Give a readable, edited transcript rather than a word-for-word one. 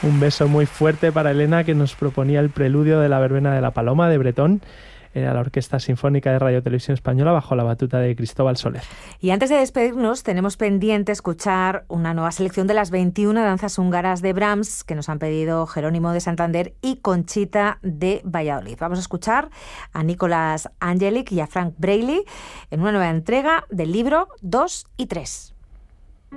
Un beso muy fuerte para Elena, que nos proponía el preludio de la verbena de la Paloma de Bretón. Era la Orquesta Sinfónica de Radio Televisión Española bajo la batuta de Cristóbal Soler. Y antes de despedirnos, tenemos pendiente escuchar una nueva selección de las 21 danzas húngaras de Brahms que nos han pedido Jerónimo de Santander y Conchita de Valladolid. Vamos a escuchar a Nicolas Angelic y a Frank Brailey en una nueva entrega del libro 2 y 3.